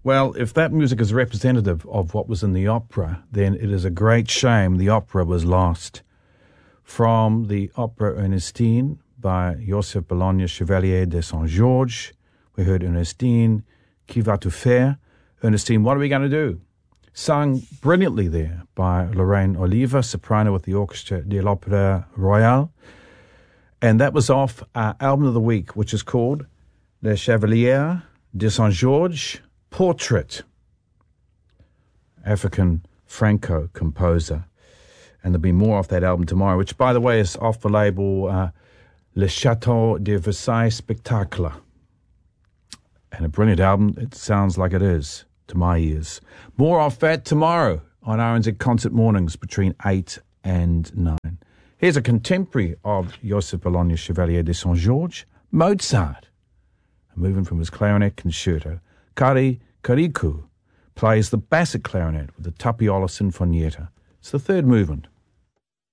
Well, if that music is representative of what was in the opera, then it is a great shame the opera was lost. From the opera Ernestine by Joseph Bologna Chevalier de Saint-Georges, we heard Ernestine, Qui va tu faire? Ernestine, what are we going to do? Sung brilliantly there by Lorraine Oliva, soprano with the Orchestra de l'Opéra Royal. And that was off our album of the week, which is called Le Chevalier de Saint-Georges Portrait. African Franco composer. And there'll be more off that album tomorrow, which, by the way, is off the label Le Château de Versailles Spectacle. And a brilliant album. It sounds like it is to my ears. More off that tomorrow on RNZ Concert Mornings between 8 and 9. Here's a contemporary of Joseph Bologna Chevalier de Saint-Georges, Mozart. Moving from his clarinet concerto, Kari Kariku plays the basset clarinet with the Tapiola Sinfonietta. It's the third movement.